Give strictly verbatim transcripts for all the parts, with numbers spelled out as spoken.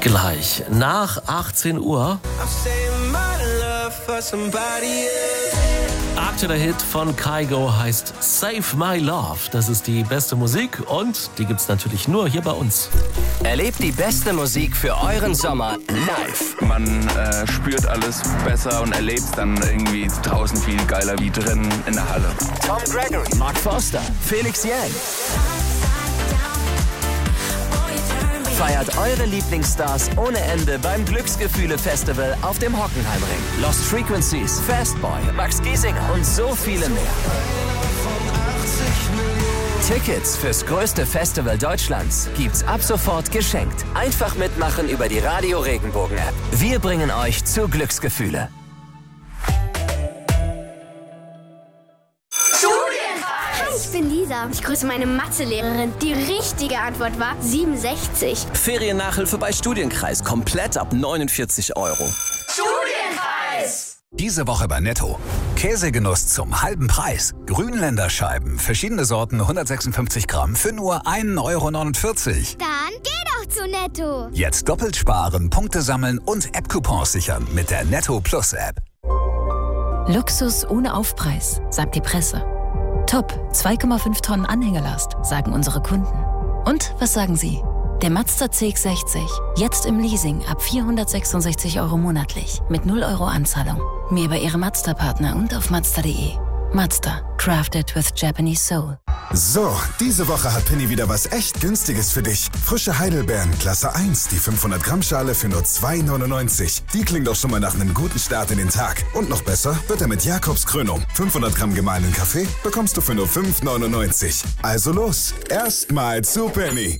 Gleich nach achtzehn Uhr. Aktueller Hit von Kygo heißt Save My Love. Das ist die beste Musik und die gibt's natürlich nur hier bei uns. Erlebt die beste Musik für euren Sommer live. Man äh, spürt alles besser und erlebt dann irgendwie draußen viel geiler wie drin in der Halle. Tom Gregory, Mark Forster, Felix Jähn. Feiert eure Lieblingsstars ohne Ende beim Glücksgefühle-Festival auf dem Hockenheimring. Lost Frequencies, Fastboy, Max Giesinger und so viele mehr. Tickets fürs größte Festival Deutschlands gibt's ab sofort geschenkt. Einfach mitmachen über die Radio Regenbogen App. Wir bringen euch zu Glücksgefühle. Ich bin Lisa. Ich grüße meine Mathelehrerin. Die richtige Antwort war siebenundsechzig. Feriennachhilfe bei Studienkreis. Komplett ab neunundvierzig Euro. Studienkreis! Diese Woche bei Netto. Käsegenuss zum halben Preis. Grünländerscheiben, verschiedene Sorten, hundertsechsundfünfzig Gramm für nur ein Euro neunundvierzig. Dann geh doch zu Netto. Jetzt doppelt sparen, Punkte sammeln und App-Coupons sichern mit der Netto Plus App. Luxus ohne Aufpreis, sagt die Presse. Top, zwei Komma fünf Tonnen Anhängerlast, sagen unsere Kunden. Und was sagen Sie? Der Mazda C X sechzig, jetzt im Leasing ab vierhundertsechsundsechzig Euro monatlich, mit null Euro Anzahlung. Mehr bei Ihrem Mazda-Partner und auf Mazda punkt de. Mazda, crafted with Japanese soul. So, diese Woche hat Penny wieder was echt Günstiges für dich. Frische Heidelbeeren, Klasse eins, die fünfhundert Gramm Schale für nur zwei neunundneunzig. Die klingt doch schon mal nach einem guten Start in den Tag. Und noch besser wird er mit Jakobs Krönung. fünfhundert Gramm gemahlenen Kaffee bekommst du für nur fünf neunundneunzig. Also los, erstmal zu Penny.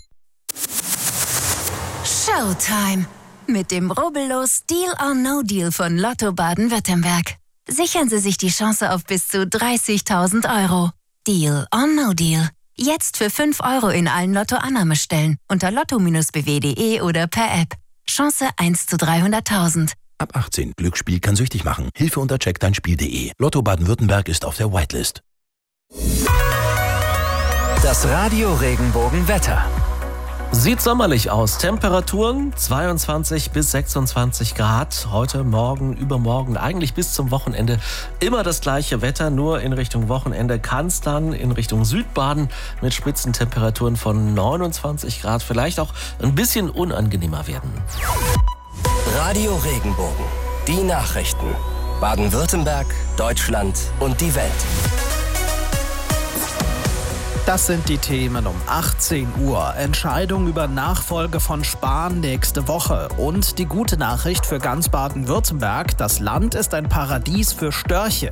Showtime! Mit dem rubbellos Deal or No Deal von Lotto Baden-Württemberg. Sichern Sie sich die Chance auf bis zu dreißigtausend Euro. Deal or No Deal. Jetzt für fünf Euro in allen Lotto-Annahmestellen unter lotto b w punkt de oder per App. Chance eins zu dreihunderttausend. Ab achtzehn. Glücksspiel kann süchtig machen. Hilfe unter check dein spiel punkt de. Lotto Baden-Württemberg ist auf der Whitelist. Das Radio Regenbogen Wetter. Sieht sommerlich aus. Temperaturen zweiundzwanzig bis sechsundzwanzig Grad. Heute, morgen, übermorgen, eigentlich bis zum Wochenende immer das gleiche Wetter. Nur in Richtung Wochenende kann es dann in Richtung Südbaden mit Spitzentemperaturen von neunundzwanzig Grad vielleicht auch ein bisschen unangenehmer werden. Radio Regenbogen. Die Nachrichten. Baden-Württemberg, Deutschland und die Welt. Das sind die Themen um achtzehn Uhr. Entscheidung über Nachfolge von Spahn nächste Woche. Und die gute Nachricht für ganz Baden-Württemberg: Das Land ist ein Paradies für Störche.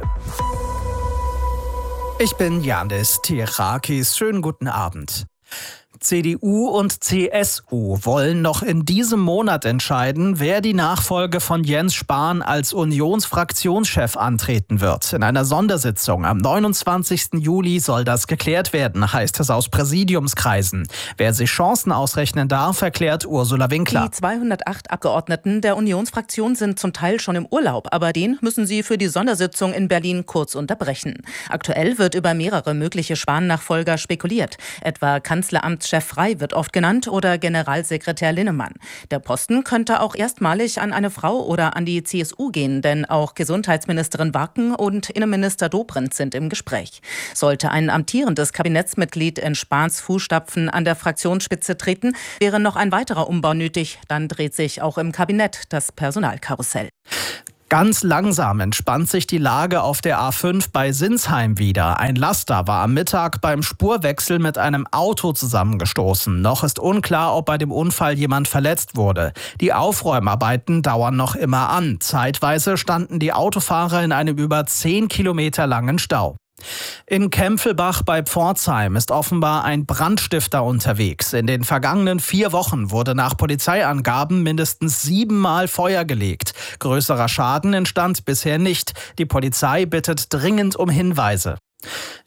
Ich bin Janis Tirakis. Schönen guten Abend. C D U und C S U wollen noch in diesem Monat entscheiden, wer die Nachfolge von Jens Spahn als Unionsfraktionschef antreten wird. In einer Sondersitzung am neunundzwanzigsten Juli soll das geklärt werden, heißt es aus Präsidiumskreisen. Wer sich Chancen ausrechnen darf, erklärt Ursula Winkler. Die zweihundertacht Abgeordneten der Unionsfraktion sind zum Teil schon im Urlaub, aber den müssen sie für die Sondersitzung in Berlin kurz unterbrechen. Aktuell wird über mehrere mögliche Spahn-Nachfolger spekuliert, etwa Kanzleramtschef Frey wird oft genannt oder Generalsekretär Linnemann. Der Posten könnte auch erstmalig an eine Frau oder an die C S U gehen, denn auch Gesundheitsministerin Wacken und Innenminister Dobrindt sind im Gespräch. Sollte ein amtierendes Kabinettsmitglied in Spahns Fußstapfen an der Fraktionsspitze treten, wäre noch ein weiterer Umbau nötig. Dann dreht sich auch im Kabinett das Personalkarussell. Ganz langsam entspannt sich die Lage auf der A fünf bei Sinsheim wieder. Ein Laster war am Mittag beim Spurwechsel mit einem Auto zusammengestoßen. Noch ist unklar, ob bei dem Unfall jemand verletzt wurde. Die Aufräumarbeiten dauern noch immer an. Zeitweise standen die Autofahrer in einem über zehn Kilometer langen Stau. In Kempfelbach bei Pforzheim ist offenbar ein Brandstifter unterwegs. In den vergangenen vier Wochen wurde nach Polizeiangaben mindestens siebenmal Feuer gelegt. Größerer Schaden entstand bisher nicht. Die Polizei bittet dringend um Hinweise.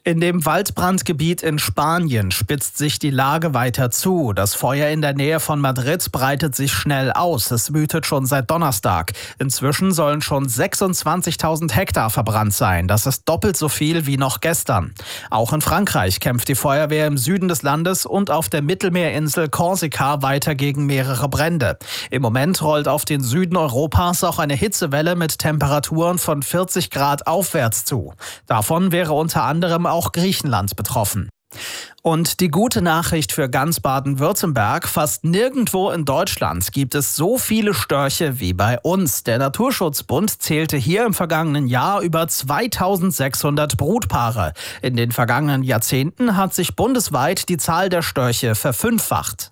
In dem Waldbrandgebiet in Spanien spitzt sich die Lage weiter zu. Das Feuer in der Nähe von Madrid breitet sich schnell aus. Es wütet schon seit Donnerstag. Inzwischen sollen schon sechsundzwanzigtausend Hektar verbrannt sein. Das ist doppelt so viel wie noch gestern. Auch in Frankreich kämpft die Feuerwehr im Süden des Landes und auf der Mittelmeerinsel Korsika weiter gegen mehrere Brände. Im Moment rollt auf den Süden Europas auch eine Hitzewelle mit Temperaturen von vierzig Grad aufwärts zu. Davon wäre unter anderem auch Griechenland betroffen. Und die gute Nachricht für ganz Baden-Württemberg: Fast nirgendwo in Deutschland gibt es so viele Störche wie bei uns. Der Naturschutzbund zählte hier im vergangenen Jahr über zweitausendsechshundert Brutpaare. In den vergangenen Jahrzehnten hat sich bundesweit die Zahl der Störche verfünffacht.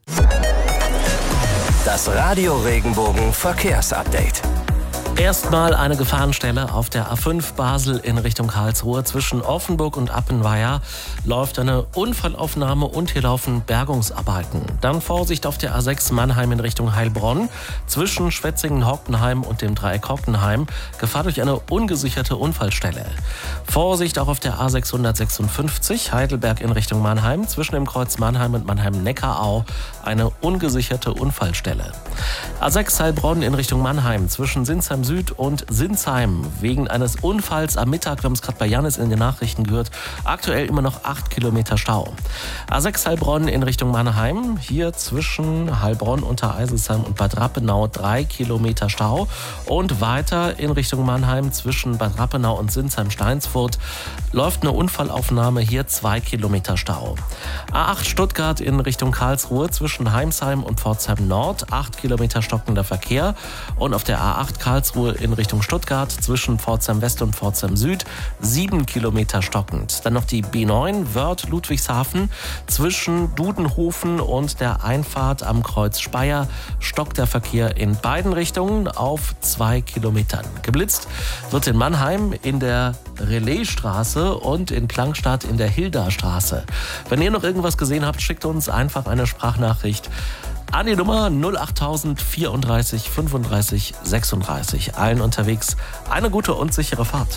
Das Radio Regenbogen Verkehrsupdate. Erstmal eine Gefahrenstelle auf der A fünf Basel in Richtung Karlsruhe. Zwischen Offenburg und Appenweier läuft eine Unfallaufnahme und hier laufen Bergungsarbeiten. Dann Vorsicht auf der A sechs Mannheim in Richtung Heilbronn. Zwischen Schwetzingen-Hockenheim und dem Dreieck Hockenheim Gefahr durch eine ungesicherte Unfallstelle. Vorsicht auch auf der A sechshundertsechsundfünfzig Heidelberg in Richtung Mannheim. Zwischen dem Kreuz Mannheim und Mannheim-Neckarau eine ungesicherte Unfallstelle. A sechs Heilbronn in Richtung Mannheim. Zwischen Sinsheim Süd und Sinsheim wegen eines Unfalls am Mittag, wir haben es gerade bei Janis in den Nachrichten gehört, aktuell immer noch acht Kilometer Stau. A sechs Heilbronn in Richtung Mannheim, hier zwischen Heilbronn, Untereiselsheim und Bad Rappenau drei Kilometer Stau und weiter in Richtung Mannheim zwischen Bad Rappenau und Sinsheim-Steinsfurt läuft eine Unfallaufnahme, hier zwei Kilometer Stau. A acht Stuttgart in Richtung Karlsruhe zwischen Heimsheim und Pforzheim Nord, acht Kilometer stockender Verkehr und auf der A acht Karlsruhe in Richtung Stuttgart zwischen Pforzheim West und Pforzheim Süd sieben Kilometer stockend. Dann noch die B neun Wörth Ludwigshafen zwischen Dudenhofen und der Einfahrt am Kreuz Speyer stockt der Verkehr in beiden Richtungen auf zwei Kilometern. Geblitzt wird in Mannheim in der Relaisstraße und in Klangstadt in der Hildastraße. Wenn ihr noch irgendwas gesehen habt, schickt uns einfach eine Sprachnachricht an die Nummer null acht null vier vierunddreißig fünfunddreißig sechsunddreißig. Allen unterwegs eine gute und sichere Fahrt.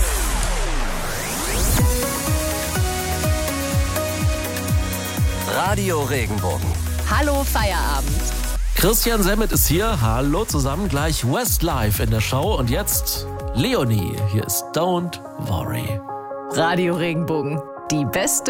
Radio Regenbogen. Hallo Feierabend. Christian Semmet ist hier. Hallo zusammen. Gleich Westlife in der Show. Und jetzt Leonie. Hier ist Don't Worry. Radio Regenbogen. Die beste